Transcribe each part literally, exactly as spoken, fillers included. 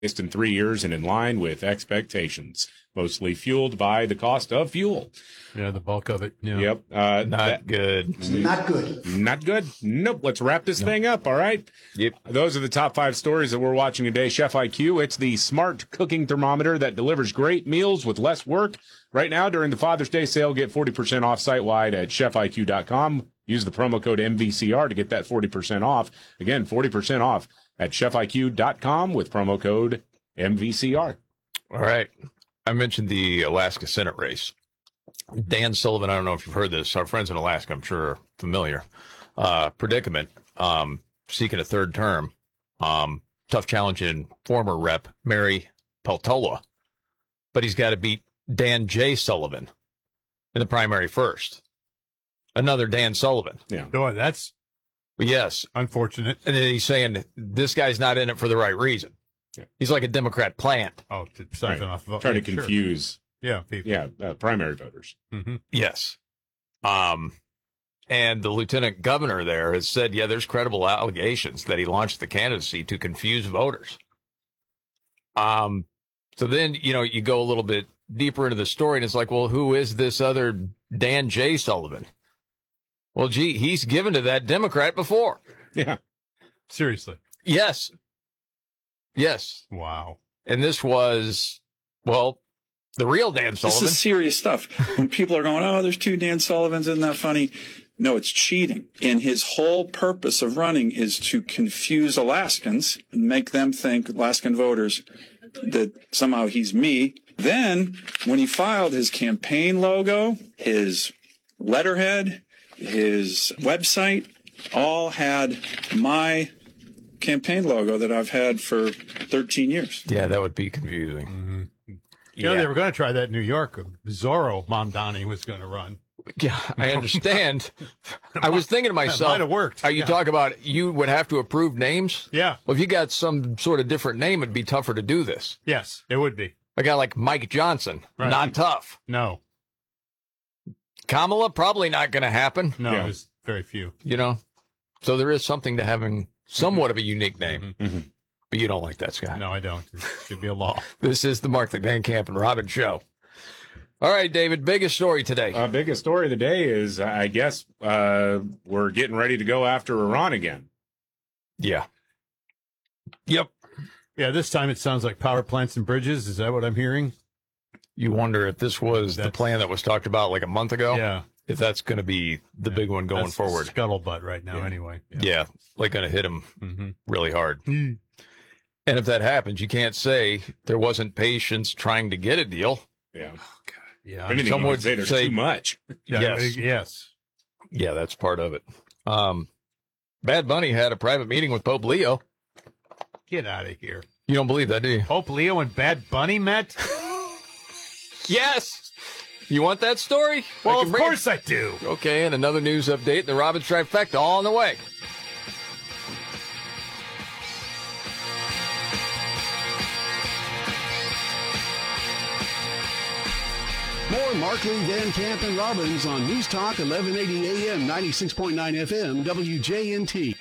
in three years and in line with expectations, mostly fueled by the cost of fuel. Yeah, the bulk of it. Yeah. Yep. Uh, not that, good. Not good. Not good. Nope. Let's wrap this nope. thing up. All right. Yep. Those are the top five stories that we're watching today. Chef I Q. It's the smart cooking thermometer that delivers great meals with less work. Right now, during the Father's Day sale, get forty percent off site-wide at chef I Q dot com. Use the promo code M V C R to get that forty percent off. Again, forty percent off at chef I Q dot com with promo code M V C R. All right. I mentioned the Alaska Senate race. Dan Sullivan, I don't know if you've heard this. Our friends in Alaska, I'm sure, are familiar. Uh, predicament, um, seeking a third term. Um, tough challenge in former rep Mary Peltola. But he's got to beat Dan J. Sullivan in the primary first. Another Dan Sullivan. Yeah. Boy, that's yes, unfortunate. And then he's saying this guy's not in it for the right reason. Yeah. He's like a Democrat plant. Oh, to siphon right. off vote. Try to sure. confuse. Yeah, people. Yeah, uh, primary voters. Mm-hmm. Yes. Um, and the lieutenant governor there has said, yeah, there's credible allegations that he launched the candidacy to confuse voters. Um, so then, you know, you go a little bit deeper into the story, and it's like, well, who is this other Dan J. Sullivan? Well, gee, he's given to that Democrat before. Yeah. Seriously. Yes. Yes. Wow. And this was, well, the real Dan Sullivan. This is serious stuff. When people are going, oh, there's two Dan Sullivans, isn't that funny? No, it's cheating. And his whole purpose of running is to confuse Alaskans and make them think, Alaskan voters, that somehow he's me. Then, when he filed his campaign logo, his letterhead, his website, all had my campaign logo that I've had for thirteen years. Yeah, that would be confusing. Mm-hmm. You know, yeah. They were going to try that in New York. Zorro Mamdani was going to run. Yeah, I understand. I was thinking to myself, might have worked. Are you yeah. talking about you would have to approve names? Yeah. Well, if you got some sort of different name, it'd be tougher to do this. Yes, it would be. A guy like Mike Johnson, right. not tough. No. Kamala, probably not going to happen. No, yeah. there's very few. You know? So there is something to having somewhat of a unique name. Mm-hmm. But you don't like that, Scott. No, I don't. It should be a law. This is the Mark Van Camp and Robin Show. All right, David, biggest story today. Uh, biggest story of the day is, I guess, uh, we're getting ready to go after Iran again. Yeah. Yep. Yeah, this time it sounds like power plants and bridges. Is that what I'm hearing? You wonder if this was that's, the plan that was talked about like a month ago? Yeah. If that's going to be the yeah, big one going that's forward. Scuttlebutt right now, yeah. anyway. Yeah. yeah, like going to hit him mm-hmm. really hard. Mm. And if that happens, you can't say there wasn't patience trying to get a deal. Yeah. Oh, God. Yeah. If anything, Some you would would say there's say, too much. Yeah, yes. Yes. Yeah, that's part of it. Um, Bad Bunny had a private meeting with Pope Leo. Get out of here. You don't believe that, do you? Pope Leo and Bad Bunny met? Yes. You want that story? Well, of course it. I do. Okay, and another news update. The Robin Trifecta all on the way. More Markley, Van Camp, and Robbins on News Talk eleven eighty A M, ninety-six point nine F M, W J N T.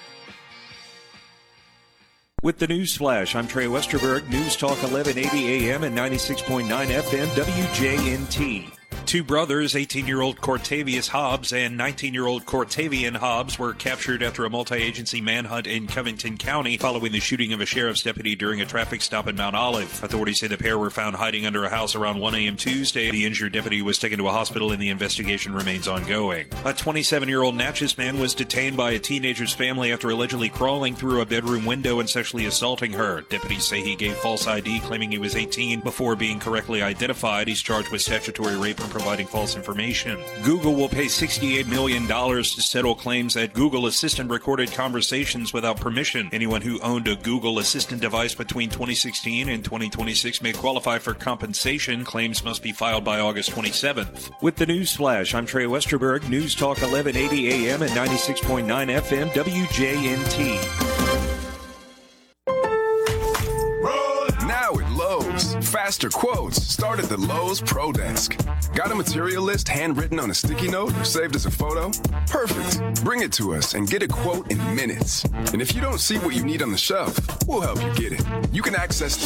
With the News Flash, I'm Trey Westerberg, News Talk eleven eighty A M and ninety-six point nine F M, W J N T. Two brothers, eighteen-year-old Cortavius Hobbs and nineteen-year-old Cortavian Hobbs, were captured after a multi-agency manhunt in Covington County following the shooting of a sheriff's deputy during a traffic stop in Mount Olive. Authorities say the pair were found hiding under a house around one A M Tuesday. The injured deputy was taken to a hospital and the investigation remains ongoing. A twenty-seven-year-old Natchez man was detained by a teenager's family after allegedly crawling through a bedroom window and sexually assaulting her. Deputies say he gave false I D claiming he was eighteen before being correctly identified. He's charged with statutory rape and providing false information. Google will pay sixty-eight million dollars to settle claims that Google Assistant recorded conversations without permission. Anyone who owned a Google Assistant device between twenty sixteen and twenty twenty-six may qualify for compensation. Claims must be filed by August twenty-seventh. With the News Flash, I'm Trey Westerberg, News Talk eleven eighty A M and ninety-six point nine F M, W J N T. Now at Lowe's, Faster quotes start at the Lowe's Pro Desk. Got a material list handwritten on a sticky note or saved as a photo? Perfect. Bring it to us and get a quote in minutes. And if you don't see what you need on the shelf, we'll help you get it. You can access